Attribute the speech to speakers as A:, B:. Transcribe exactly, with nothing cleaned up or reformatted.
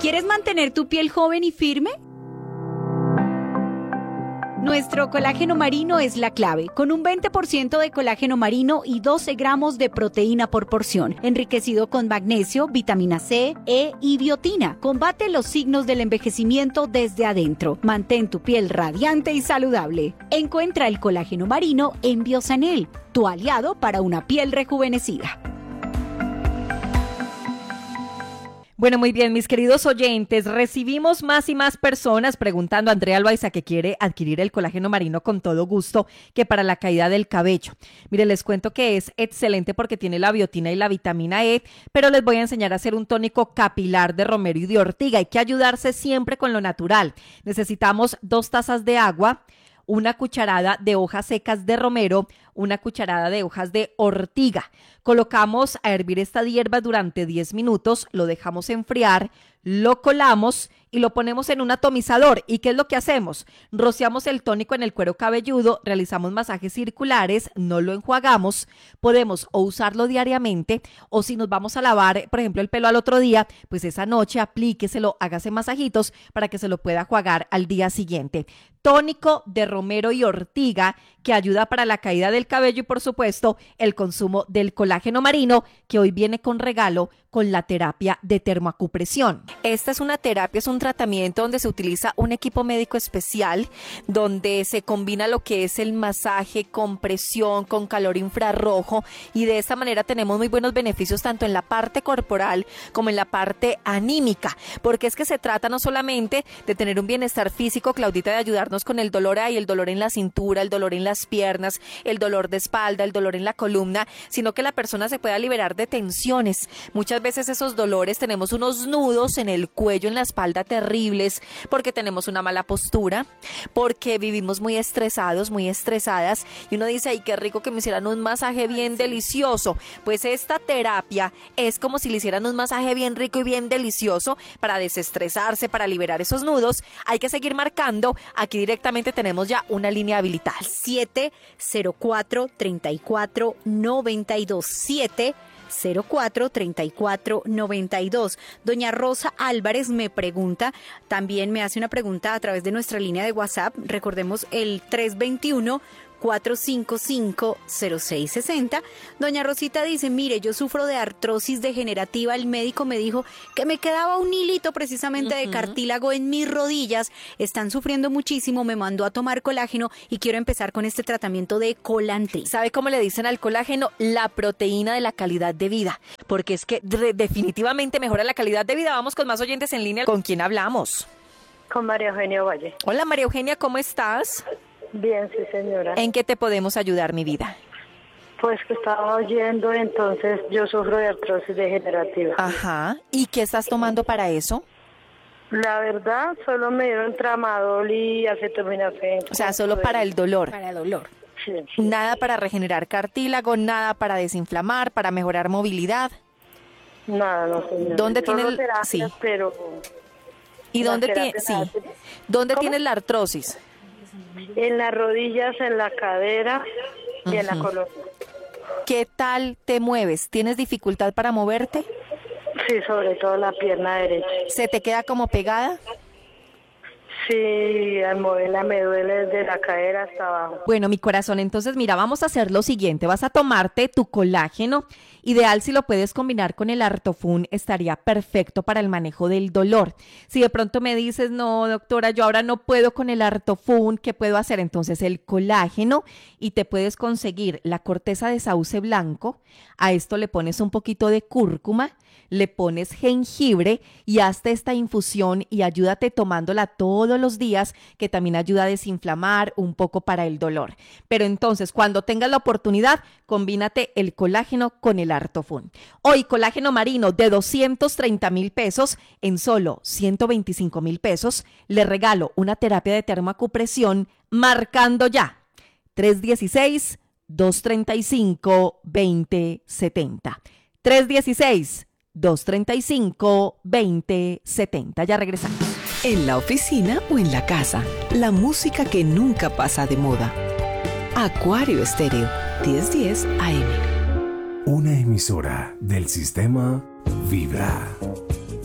A: ¿Quieres mantener tu piel joven y firme? Nuestro colágeno marino es la clave, con un veinte por ciento de colágeno marino y doce gramos de proteína por porción, enriquecido con magnesio, vitamina C, E y biotina. Combate los signos del envejecimiento desde adentro. Mantén tu piel radiante y saludable. Encuentra el colágeno marino en Biosanel, tu aliado para una piel rejuvenecida.
B: Bueno, muy bien, mis queridos oyentes, recibimos más y más personas preguntando a Andrea Loaiza que quiere adquirir el colágeno marino con todo gusto, que para la caída del cabello. Mire, les cuento que es excelente porque tiene la biotina y la vitamina E, pero les voy a enseñar a hacer un tónico capilar de romero y de ortiga. Hay que ayudarse siempre con lo natural. Necesitamos dos tazas de agua, una cucharada de hojas secas de romero, una cucharada de hojas de ortiga. Colocamos a hervir esta hierba durante diez minutos, lo dejamos enfriar, lo colamos y lo ponemos en un atomizador. ¿Y qué es lo que hacemos? Rociamos el tónico en el cuero cabelludo, realizamos masajes circulares, no lo enjuagamos. Podemos o usarlo diariamente o si nos vamos a lavar, por ejemplo, el pelo al otro día, pues esa noche aplíqueselo, hágase masajitos para que se lo pueda enjuagar al día siguiente. Tónico de romero y ortiga que ayuda para la caída del cabello y por supuesto el consumo del colágeno marino que hoy viene con regalo con la terapia de termoacupresión. Esta es una terapia, es un tratamiento donde se utiliza un equipo médico especial, donde se combina lo que es el masaje con presión, con calor infrarrojo y de esta manera tenemos muy buenos beneficios tanto en la parte corporal como en la parte anímica, porque es que se trata no solamente de tener un bienestar físico, Claudita, de ayudarnos con el dolor ahí, el dolor en la cintura, el dolor en las piernas, el dolor de espalda, el dolor en la columna, sino que la persona se pueda liberar de tensiones. Muchas veces esos dolores tenemos unos nudos en el cuello, en la espalda terribles, porque tenemos una mala postura, porque vivimos muy estresados, muy estresadas, y uno dice, ay, qué rico que me hicieran un masaje bien delicioso. Pues esta terapia es como si le hicieran un masaje bien rico y bien delicioso para desestresarse, para liberar esos nudos. Hay que seguir marcando. Aquí directamente tenemos ya una línea habilitada.
A: siete cero cuatro, treinta y cuatro, noventa y dos. siete cero cuatro, treinta y cuatro, noventa y dos. Doña Rosa Álvarez me pregunta, también me hace una pregunta a través de nuestra línea de WhatsApp. Recordemos el tres veintiuno, cuatro cinco cinco, cero seis sesenta. Doña Rosita dice, mire, yo sufro de artrosis degenerativa. El médico me dijo que me quedaba un hilito precisamente uh-huh. de cartílago en mis rodillas. Están sufriendo muchísimo, me mandó a tomar colágeno y quiero empezar con este tratamiento de Colantri.
B: ¿Sabe cómo le dicen al colágeno? La proteína de la calidad de vida, porque es que de- definitivamente mejora la calidad de vida. Vamos con más oyentes en línea. ¿Con quién hablamos?
C: Con María Eugenia Valle.
B: Hola María Eugenia, ¿cómo estás?
C: Bien, sí, señora.
B: ¿En qué te podemos ayudar, mi vida?
C: Pues que estaba oyendo, entonces yo sufro de artrosis degenerativa.
B: Ajá. ¿Y qué estás tomando para eso?
C: La verdad, solo me dieron tramadol y acetaminofén.
B: O sea, solo para el dolor.
A: Para el dolor.
C: Sí, sí.
B: Nada para regenerar cartílago, nada para desinflamar, para mejorar movilidad.
C: Nada, no, señora.
B: ¿Dónde
C: Solo
B: tiene el-
C: terapias,
B: sí.
C: pero...
B: ¿Y
C: la
B: dónde tiene,
C: terapia
B: sí.
C: nada.
B: ¿Dónde
C: ¿Cómo?
B: tienes la artrosis?
C: En las rodillas, en la cadera y uh-huh. en la columna.
B: ¿Qué tal te mueves? ¿Tienes dificultad para moverte?
C: Sí, sobre todo la pierna derecha.
B: ¿Se te queda como pegada?
C: Sí, al moverla me duele desde la cadera hasta abajo.
B: Bueno, mi corazón, entonces mira, vamos a hacer lo siguiente. Vas a tomarte tu colágeno. Ideal si lo puedes combinar con el Artofun, estaría perfecto para el manejo del dolor. Si de pronto me dices, no, doctora, yo ahora no puedo con el Artofun, ¿qué puedo hacer? Entonces el colágeno y te puedes conseguir la corteza de sauce blanco. A esto le pones un poquito de cúrcuma, le pones jengibre y hazte esta infusión y ayúdate tomándola todos los días, que también ayuda a desinflamar un poco para el dolor. Pero entonces, cuando tengas la oportunidad, combínate el colágeno con el Artofun. Hoy, colágeno marino de doscientos treinta mil pesos en solo ciento veinticinco mil pesos. Le regalo una terapia de termoacupresión marcando ya tres uno seis, dos tres cinco, dos cero siete cero. tres uno seis, dos tres cinco, dos cero siete cero. Ya regresamos.
D: En la oficina o en la casa, la música que nunca pasa de moda. Acuario Estéreo, diez diez A M.
E: Una emisora del sistema Vibra.